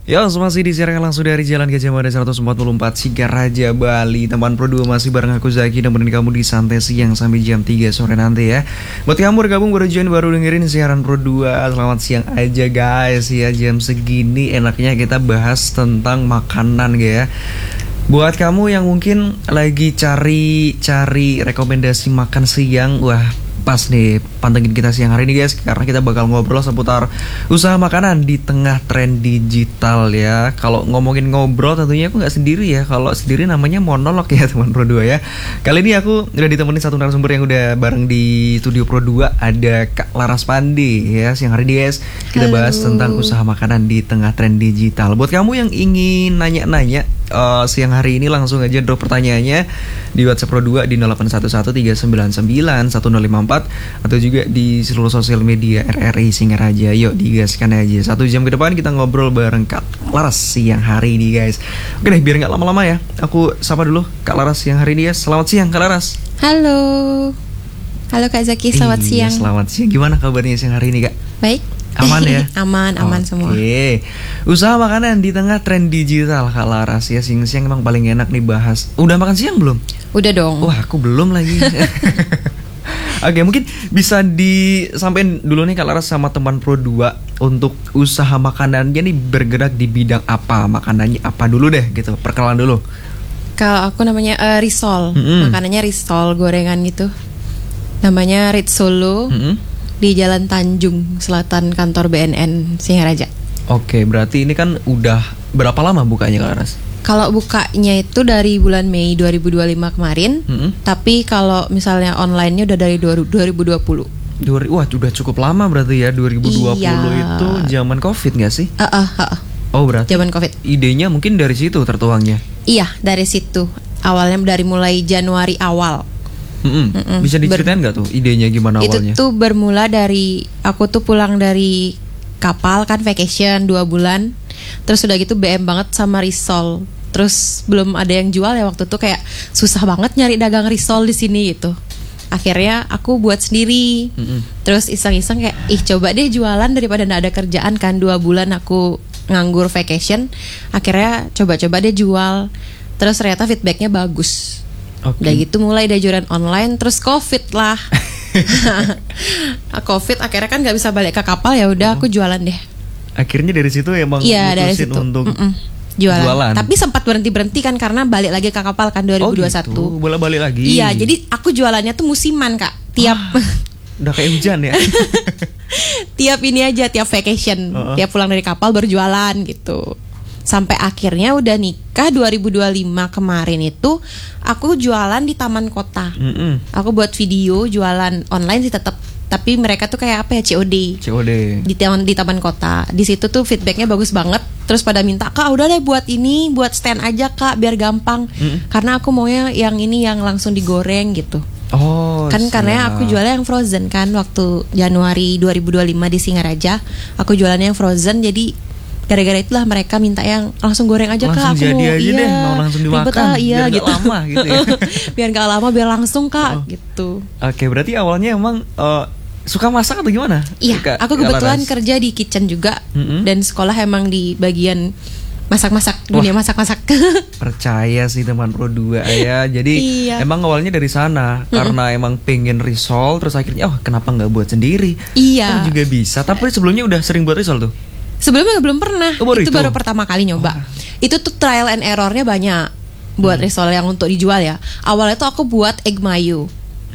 Ya, masih disiarkan langsung dari Jalan Gajah Mada 144 Singaraja, Bali. Teman Pro 2 masih bareng aku Zaki, nemenin kamu di santai siang sampai jam 3 sore nanti ya. Buat kamu bergabung baru join, baru dengerin siaran Pro 2, selamat siang aja guys ya. Jam segini enaknya kita bahas tentang makanan ya. Buat kamu yang mungkin lagi cari rekomendasi makan siang, wah pas nih pantengin kita siang hari ini guys, karena kita bakal ngobrol seputar usaha makanan di tengah tren digital ya. Kalau ngomongin ngobrol tentunya aku nggak sendiri ya, kalau sendiri namanya monolog ya teman Pro 2 ya. Kali ini aku udah ditemenin satu narasumber yang udah bareng di studio Pro 2, ada Kak Laras Pandi ya. Siang hari ini guys kita bahas tentang usaha makanan di tengah tren digital. Buat kamu yang ingin nanya-nanya siang hari ini langsung aja drop pertanyaannya di WhatsApp Pro 2 di 0811399154 atau juga di seluruh sosial media RRI Singaraja. Yuk digaskan aja. 1 jam ke depan kita ngobrol bareng Kak Laras siang hari ini guys. Oke deh, biar nggak lama-lama ya, aku sapa dulu Kak Laras siang hari ini guys. Selamat siang Kak Laras. Halo Kak Zaki, selamat siang. Selamat siang, gimana kabarnya siang hari ini Kak? Baik. Aman ya? aman semua. Oke. Usaha makanan di tengah tren digital Kak Laras ya. Siang-siang emang paling enak nih bahas. Udah makan siang belum? Udah dong. Wah, aku belum lagi. Oke, mungkin bisa disampaikan dulu nih Kak Laras sama teman Pro 2 untuk usaha makanannya nih bergerak di bidang apa? Makanannya apa dulu deh gitu. Perkenalan dulu. Kalau aku namanya risol. Makanannya risol gorengan gitu. Namanya Rit Solo. Di Jalan Tanjung Selatan kantor BNN Singaraja. Oke, berarti ini kan udah berapa lama bukanya Kak Laras? Kalau bukanya itu dari bulan Mei 2025 kemarin. Tapi kalau misalnya online-nya udah dari 2020. Wah, udah cukup lama berarti ya. 2020 iya. Itu zaman Covid gak sih? Oh, berarti zaman Covid. Idenya mungkin dari situ tertuangnya. Iya, dari situ. Awalnya dari mulai Januari awal. Bisa diceritain nggak tuh idenya gimana awalnya? Itu tuh bermula dari aku tuh pulang dari kapal kan, vacation 2 bulan. Terus udah gitu BM banget sama risol. Terus belum ada yang jual ya waktu itu, kayak susah banget nyari dagang risol di sini gitu. Akhirnya aku buat sendiri. Terus iseng-iseng kayak coba deh jualan daripada nggak ada kerjaan kan. 2 bulan aku nganggur vacation. Akhirnya coba-coba deh jual. Terus ternyata feedbacknya bagus. Udah gitu mulai deh jualan online. Terus Covid lah. Covid akhirnya kan nggak bisa balik ke kapal, ya udah aku jualan deh. Akhirnya dari situ emang mutusin untuk jualan. Tapi sempat berhenti kan karena balik lagi ke kapal kan 2021. Gitu. Boleh balik lagi. Iya, jadi aku jualannya tuh musiman Kak. Tiap udah kayak hujan ya. Tiap vacation, tiap pulang dari kapal baru jualan gitu. Sampai akhirnya udah nikah 2025 kemarin itu aku jualan di taman kota. Aku buat video jualan online sih tetap, tapi mereka tuh kayak apa ya, COD di taman kota. Di situ tuh feedbacknya bagus banget. Terus pada minta, Kak udah deh buat stand aja Kak biar gampang. Karena aku maunya yang ini yang langsung digoreng gitu. Kan karena aku jualnya yang frozen kan. Waktu Januari 2025 di Singaraja aku jualannya yang frozen, jadi gara-gara itulah mereka minta yang langsung goreng aja langsung Kak. Aku jadi aja deh, mau langsung dimakan. Biar gitu. Gak lama gitu ya. Biar gak lama, biar langsung Kak gitu. Oke, berarti awalnya emang suka masak atau gimana? Iya, aku kebetulan kerja di kitchen juga. Dan sekolah emang di bagian masak-masak, dunia masak-masak. Percaya sih teman Pro 2 ya. Jadi emang awalnya dari sana. Karena emang pengen risol. Terus akhirnya kenapa gak buat sendiri? Iya. Kan juga bisa. Tapi sebelumnya udah sering buat risol tuh? Sebelumnya belum pernah. Itu baru pertama kali nyoba. Itu tuh trial and errornya banyak buat risol yang untuk dijual ya. Awalnya tuh aku buat egg mayo.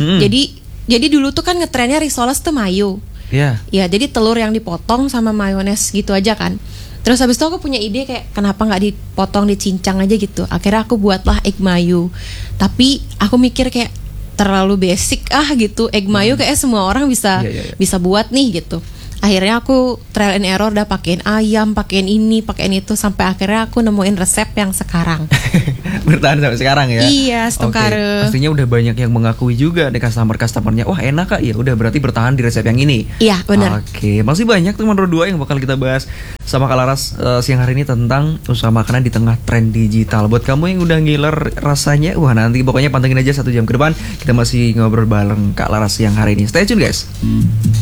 Jadi dulu tuh kan ngetrennya risoles tuh mayo. Iya. Ya, jadi telur yang dipotong sama mayones gitu aja kan. Terus habis itu aku punya ide kayak kenapa nggak dipotong, dicincang aja gitu. Akhirnya aku buatlah egg mayo. Tapi aku mikir kayak terlalu basic gitu. Egg mayo kayak semua orang bisa buat nih gitu. Akhirnya aku trial and error, udah pakein ayam, pakein ini, pakein itu, sampai akhirnya aku nemuin resep yang sekarang. Bertahan sampai sekarang ya? Iya, setengkare. Pastinya udah banyak yang mengakui juga deh customer-customernya. Wah enak Kak, ya udah berarti bertahan di resep yang ini. Iya, benar. Oke, masih banyak teman Pro 2 yang bakal kita bahas sama Kak Laras siang hari ini tentang usaha makanan di tengah tren digital. Buat kamu yang udah ngiler rasanya, wah nanti pokoknya pantengin aja 1 jam ke depan. Kita masih ngobrol bareng Kak Laras siang hari ini. Stay tune guys.